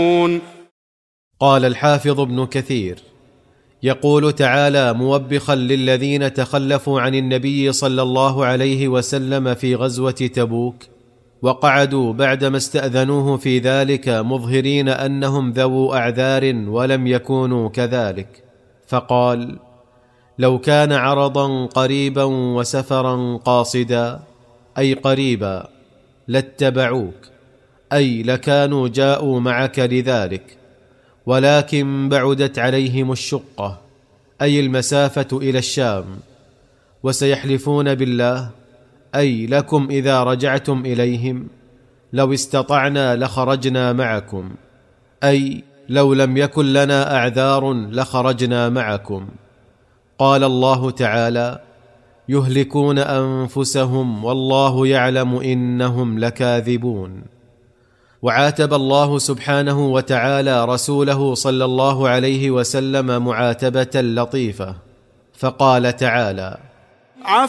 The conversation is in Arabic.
قال الحافظ ابن كثير: يقول تعالى موبخا للذين تخلفوا عن النبي صلى الله عليه وسلم في غزوة تبوك وقعدوا بعدما استأذنوه في ذلك مظهرين أنهم ذو أعذار ولم يكونوا كذلك، فقال: لو كان عرضا قريبا وسفرا قاصدا، أي قريبا، لاتبعوك، أي لكانوا جاءوا معك لذلك، ولكن بعدت عليهم الشقة، أي المسافة إلى الشام، وسيحلفون بالله، أي لكم إذا رجعتم إليهم: لو استطعنا لخرجنا معكم، أي لو لم يكن لنا أعذار لخرجنا معكم. قال الله تعالى: يهلكون أنفسهم والله يعلم إنهم لكاذبون. وعاتب الله سبحانه وتعالى رسوله صلى الله عليه وسلم معاتبة لطيفة، فقال تعالى: عفى